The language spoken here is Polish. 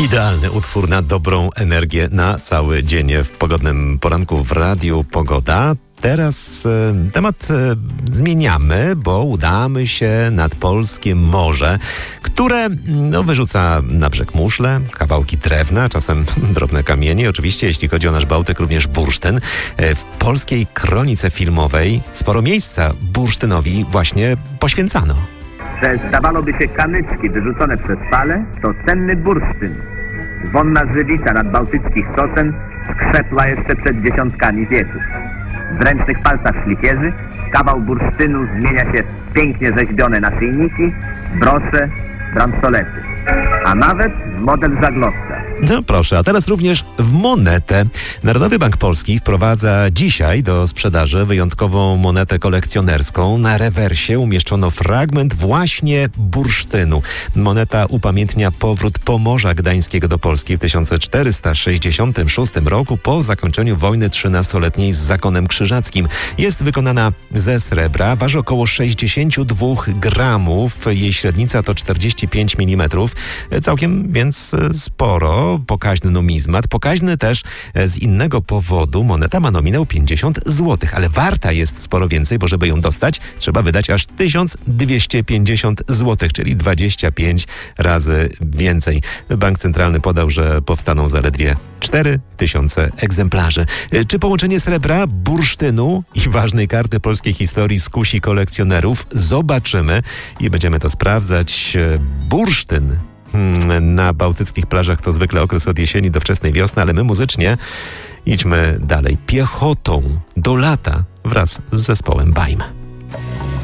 Idealny utwór na dobrą energię na cały dzień w pogodnym poranku w Radiu Pogoda. Teraz temat zmieniamy, bo udamy się nad polskie morze, które wyrzuca na brzeg muszle, kawałki drewna, czasem drobne kamienie. Oczywiście, jeśli chodzi o nasz Bałtyk, również bursztyn. W polskiej kronice filmowej sporo miejsca bursztynowi właśnie poświęcano. Że zdawaloby się kamyczki wyrzucone przez fale, to cenny bursztyn. Wonna żywica nadbałtyckich sosen skrzepła jeszcze przed dziesiątkami wieków. W ręcznych palcach szlifierzy kawał bursztynu zmienia się w pięknie rzeźbione naszyjniki, brosze, bransolety, a nawet w model żaglowca. No proszę, a teraz również w monetę. Narodowy Bank Polski wprowadza dzisiaj do sprzedaży wyjątkową monetę kolekcjonerską. Na rewersie umieszczono fragment właśnie bursztynu. Moneta upamiętnia powrót Pomorza Gdańskiego do Polski w 1466 roku po zakończeniu wojny 13-letniej z zakonem krzyżackim. Jest wykonana ze srebra, waży około 62 gramów. Jej średnica to 45 mm. Całkiem więc sporo. Pokaźny numizmat. Pokaźny też z innego powodu. Moneta ma nominał 50 zł, ale warta jest sporo więcej, bo żeby ją dostać, trzeba wydać aż 1250 zł, czyli 25 razy więcej. Bank Centralny podał, że powstaną zaledwie 4000 egzemplarzy. Czy połączenie srebra, bursztynu i ważnej karty polskiej historii skusi kolekcjonerów? Zobaczymy i będziemy to sprawdzać. Bursztyn na bałtyckich plażach to zwykle okres od jesieni do wczesnej wiosny, ale my muzycznie idźmy dalej. Piechotą do lata wraz z zespołem Bajm.